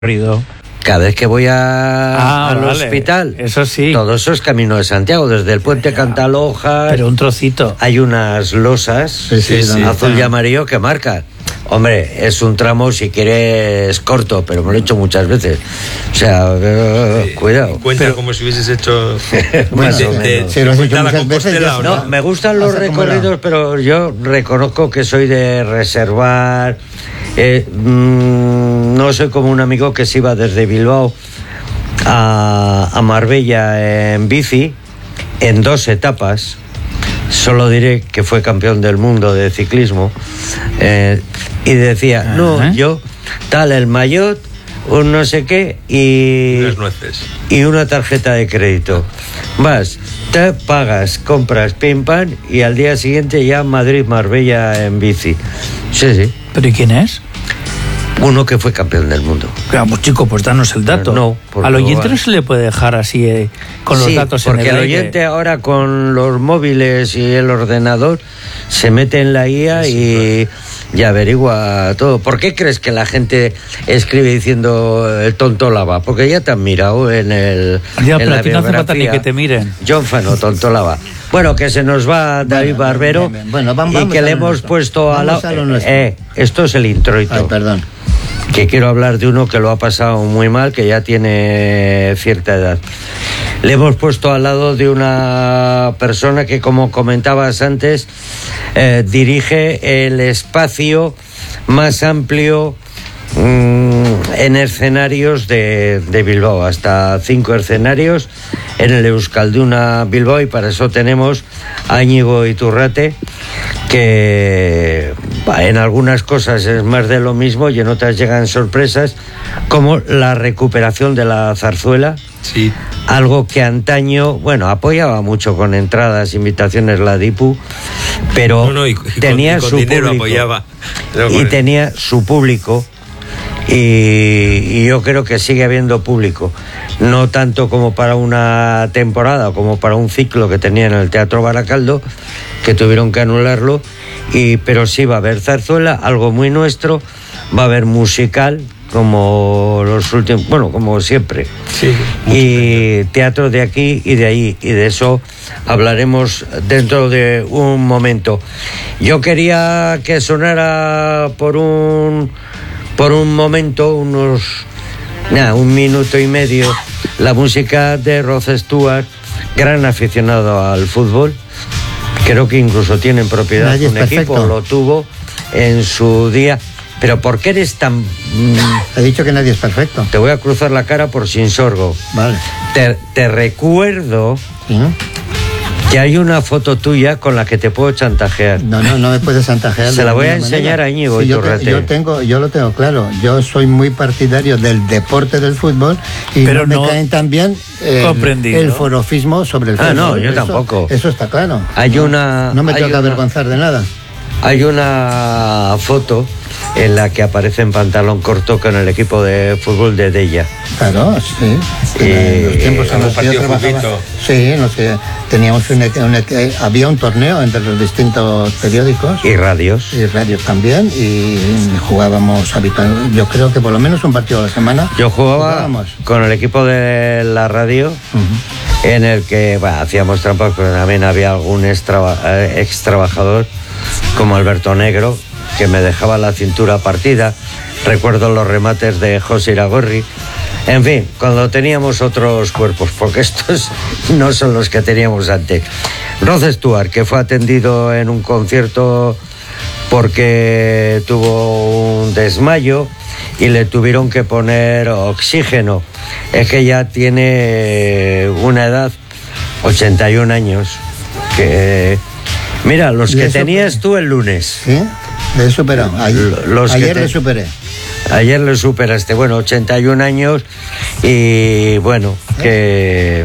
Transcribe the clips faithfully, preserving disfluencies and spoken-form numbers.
recorrido. Cada vez que voy a, ah, al vale. hospital, eso sí. todo eso es Camino de Santiago, desde el puente Cantaloja. Pero un trocito. Hay unas losas sí, sí, sí, azul sí. y amarillo que marcan. Hombre, es un tramo, si quieres, corto, pero me lo he hecho muchas veces. O sea, uh, sí, cuidado. Cuenta pero, como si hubieses hecho... bueno, de, de, sí, lo has hecho la muchas veces. ¿no? No, me gustan los recorridos, pero yo reconozco que soy de reservar. Eh, mmm, no soy como un amigo que se iba desde Bilbao a, a Marbella en bici, en dos etapas. Solo diré que fue campeón del mundo de ciclismo. Eh, y decía, uh-huh. no, yo, tal, el maillot, un no sé qué, y, y unas nueces. Y una tarjeta de crédito. Vas, te pagas, compras, pim, pam, y al día siguiente ya Madrid-Marbella en bici. Sí, sí. ¿Pero y quién es? Uno que fue campeón del mundo. Claro, pues chico, pues danos el dato. No, al oyente no se le puede dejar así eh, con los sí, datos en el porque el aire. oyente ahora con los móviles y el ordenador se mete en la I A sí, y, claro. y averigua todo. ¿Por qué crees que la gente escribe diciendo el tonto lava? Porque ya te han mirado en el ya, en pero la a ti no hace falta ni que te miren. John Fano, tonto lava. Bueno, que se nos va David bueno, Barbero bien, bien. Bueno, vamos, y vamos que le hemos nuestro. puesto a la... Eh, esto es el introito. Ay, perdón. Que quiero hablar de uno que lo ha pasado muy mal, que ya tiene cierta edad. Le hemos puesto al lado de una persona que, como comentabas antes, eh, dirige el espacio más amplio mmm, en escenarios de, de Bilbao, hasta cinco escenarios en el Euskalduna Bilbao, y para eso tenemos a Íñigo Iturrate, que en algunas cosas es más de lo mismo y en otras llegan sorpresas, como la recuperación de la zarzuela. Sí. Algo que antaño, bueno, apoyaba mucho con entradas, invitaciones la DIPU, pero no, no, y, y tenía con, y con su dinero público apoyaba. y tenía su público. Y, y yo creo que sigue habiendo público, no tanto como para una temporada, como para un ciclo que tenía en el Teatro Baracaldo, que tuvieron que anularlo, y, pero sí va a haber zarzuela, algo muy nuestro, va a haber musical, como los últimos, bueno, como siempre, sí, y teatro de aquí y de ahí, y de eso hablaremos dentro de un momento. Yo quería que sonara por un por un momento, unos nada, un minuto y medio, la música de Rod Stewart, gran aficionado al fútbol. Creo que incluso tiene en propiedad Nadie un equipo, lo tuvo en su día. Pero ¿por qué eres tan...? He dicho que nadie es perfecto. Te voy a cruzar la cara por sin sorgo. Vale. Te, te recuerdo ¿Sí? que hay una foto tuya con la que te puedo chantajear. No, no, no me puedes chantajear. Se la voy a enseñar manera. a Íñigo sí, yo, Iturrate. te, yo, tengo, yo lo tengo claro. Yo soy muy partidario del deporte del fútbol y Pero no, no me caen tan bien el, el forofismo sobre el fútbol. Ah, no, yo eso, tampoco. Eso está claro. Hay una... No me tengo que una, avergonzar de nada. Hay una foto en la que aparece en pantalón corto con el equipo de fútbol de Della. Claro, sí. Eh, en los tiempos en los que yo trabajaba. Sí, no sé, teníamos un, un, había un torneo entre los distintos periódicos. Y radios. Y radios también, y jugábamos habitualmente, yo creo que por lo menos un partido a la semana. Yo jugaba jugábamos. con el equipo de la radio, uh-huh. en el que bueno, hacíamos trampas, pero también había algún extra, eh, ex trabajador, como Alberto Negro, que me dejaba la cintura partida. Recuerdo los remates de José Iragorri. En fin, cuando teníamos otros cuerpos, porque estos no son los que teníamos antes. Rod Stewart, que fue atendido en un concierto porque tuvo un desmayo y le tuvieron que poner oxígeno. Es que ya tiene una edad, ochenta y un años, que... Mira, los que tenías tú el lunes. ¿Sí? Le he superado. Ayer, los ayer que te, le superé. Ayer le superaste. Bueno, ochenta y un años y bueno, que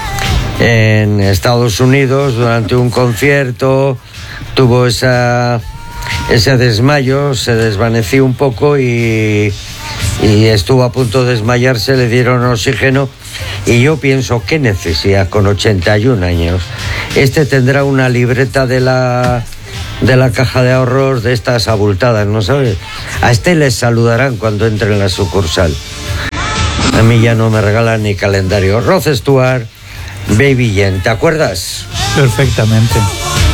en Estados Unidos durante un concierto tuvo esa ese desmayo, se desvaneció un poco y, y estuvo a punto de desmayarse, le dieron oxígeno. Y yo pienso, ¿qué necesidad con ochenta y un años? Este tendrá una libreta de la de la caja de ahorros de estas abultadas, ¿no sabes? A este les saludarán cuando entre en la sucursal. A mí ya no me regalan ni calendario. Rod Stewart, Baby Jane, ¿te acuerdas? Perfectamente.